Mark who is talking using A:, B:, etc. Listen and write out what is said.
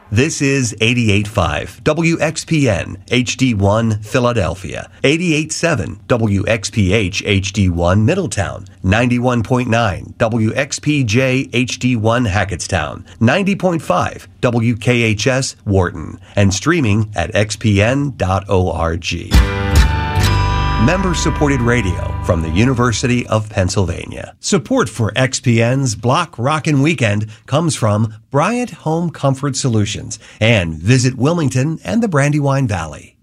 A: This is 88.5 WXPN HD1 Philadelphia, 88.7 WXPH HD1 Middletown, 91.9 WXPJ HD1 Hackettstown, 90.5 WKHS Wharton, and streaming at xpn.org. Member-supported radio from the University of Pennsylvania. Support for XPN's Block Rockin' Weekend comes from Bryant Home Comfort Solutions and Visit Wilmington and the Brandywine Valley.